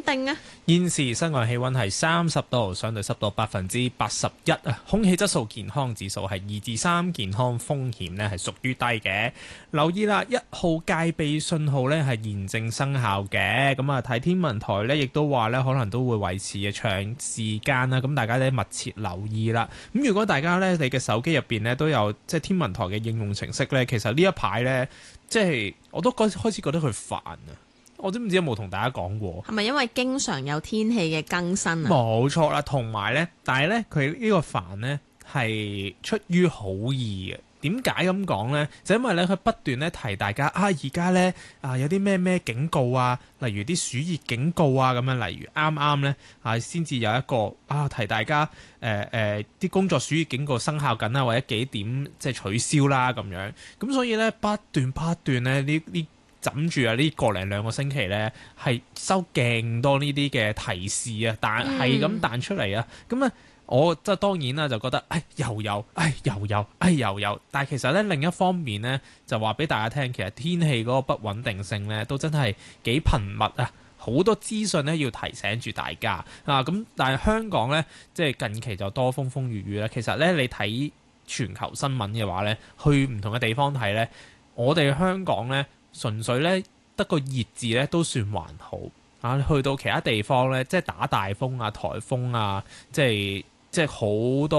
定啊？ 現時室外氣溫係30度，相對濕度81%啊，空氣質素健康指數係2至3，健康風險呢係屬於低嘅。留意啦，1號戒備信號呢係現正生效嘅。咁啊，睇天文台呢亦都話呢可能都會維持嘅長時間啦。咁大家呢密切留意啦。咁如果大家呢你嘅手機入邊呢都有即係天文台嘅應用程式呢，其實呢一排呢，即係我都開始覺得佢煩啊。我知唔知有冇同大家講過？ 係咪因為經常有天氣嘅更新啊？ 冇錯啦，同埋呢，但係呢，佢呢個煩呢係出於好意嘅。點解咁講呢？就因為呢，佢不斷咧提大家啊，而家呢，有啲咩警告啊，例如啲暑熱警告啊咁樣，例如啱啱呢，先至有一個提大家啲工作暑熱警告生效緊啦，或者幾點即係取消啦咁樣。咁所以呢，不斷呢呢。枕住呢個零兩個星期呢，係收勁多呢啲嘅提示啊，但係咁彈出嚟啊，咁啊，我即係當然啦，就覺得又有，但係其實呢，另一方面呢，就話俾大家聽，其實天氣嗰個不穩定性呢，都真係幾頻密啊，好多資訊呢要提醒住大家啊，咁但係香港呢，即係近期就多風風雨雨啦。其實呢，你睇全球新聞嘅話呢，去唔同嘅地方睇呢，我哋香港呢。純粹咧得個熱字咧都算還好啊！去到其他地方咧，即係打大風啊、颱風啊，即係好多。